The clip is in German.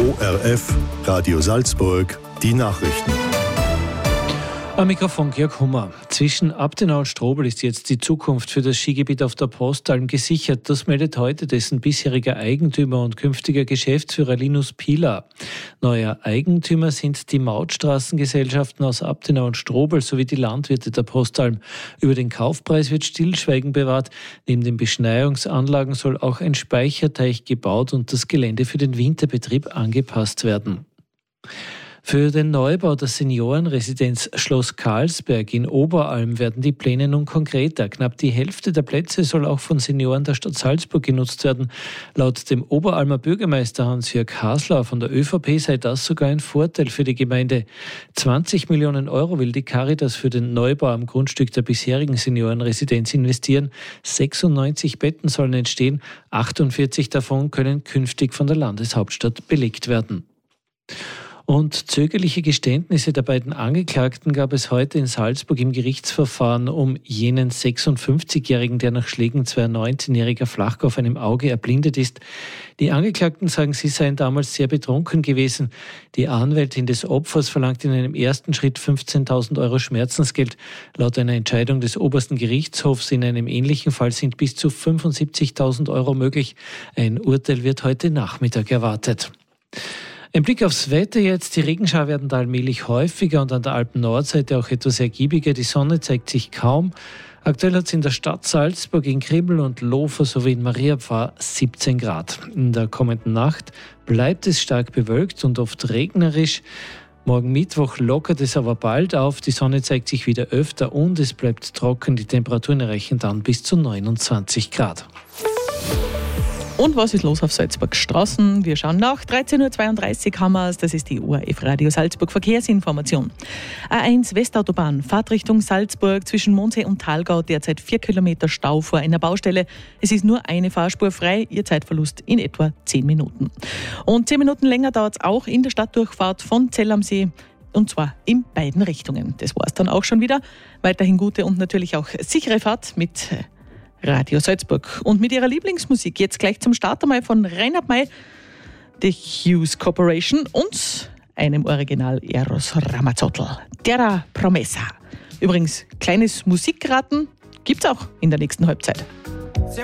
ORF, Radio Salzburg, die Nachrichten. Am Mikrofon Georg Hummer. Zwischen Abtenau und Strobl ist jetzt die Zukunft für das Skigebiet auf der Postalm gesichert. Das meldet heute dessen bisheriger Eigentümer und künftiger Geschäftsführer Linus Pilar. Neuer Eigentümer sind die Mautstraßengesellschaften aus Abtenau und Strobl sowie die Landwirte der Postalm. Über den Kaufpreis wird Stillschweigen bewahrt. Neben den Beschneiungsanlagen soll auch ein Speicherteich gebaut und das Gelände für den Winterbetrieb angepasst werden. Für den Neubau der Seniorenresidenz Schloss Karlsberg in Oberalm werden die Pläne nun konkreter. Knapp die Hälfte der Plätze soll auch von Senioren der Stadt Salzburg genutzt werden. Laut dem Oberalmer Bürgermeister Hans-Jörg Hasler von der ÖVP sei das sogar ein Vorteil für die Gemeinde. 20 Millionen Euro will die Caritas für den Neubau am Grundstück der bisherigen Seniorenresidenz investieren. 96 Betten sollen entstehen, 48 davon können künftig von der Landeshauptstadt belegt werden. Und zögerliche Geständnisse der beiden Angeklagten gab es heute in Salzburg im Gerichtsverfahren um jenen 56-Jährigen, der nach Schlägen zweier 19-jähriger Flachgau auf einem Auge erblindet ist. Die Angeklagten sagen, sie seien damals sehr betrunken gewesen. Die Anwältin des Opfers verlangt in einem ersten Schritt 15.000 Euro Schmerzensgeld. Laut einer Entscheidung des obersten Gerichtshofs in einem ähnlichen Fall sind bis zu 75.000 Euro möglich. Ein Urteil wird heute Nachmittag erwartet. Ein Blick aufs Wetter jetzt. Die Regenschauer werden da allmählich häufiger und an der Alpen-Nordseite auch etwas ergiebiger. Die Sonne zeigt sich kaum. Aktuell hat es in der Stadt Salzburg, in Krimml und Lofer sowie in Mariapfarr 17 Grad. In der kommenden Nacht bleibt es stark bewölkt und oft regnerisch. Morgen Mittwoch lockert es aber bald auf. Die Sonne zeigt sich wieder öfter und es bleibt trocken. Die Temperaturen erreichen dann bis zu 29 Grad. Und was ist los auf Salzburg Straßen? Wir schauen nach. 13.32 Uhr haben wir es. Das ist die ORF Radio Salzburg Verkehrsinformation. A1 Westautobahn, Fahrtrichtung Salzburg zwischen Mondsee und Thalgau. Derzeit 4 Kilometer Stau vor einer Baustelle. Es ist nur eine Fahrspur frei. Ihr Zeitverlust in etwa 10 Minuten. Und 10 Minuten länger dauert es auch in der Stadtdurchfahrt von Zell am See. Und zwar in beiden Richtungen. Das war es dann auch schon wieder. Weiterhin gute und natürlich auch sichere Fahrt mit Radio Salzburg. Und mit ihrer Lieblingsmusik jetzt gleich zum Start einmal von Reinhard May, The Hughes Corporation und einem Original Eros Ramazzotti, Terra Promessa. Übrigens, kleines Musikraten gibt's auch in der nächsten Halbzeit.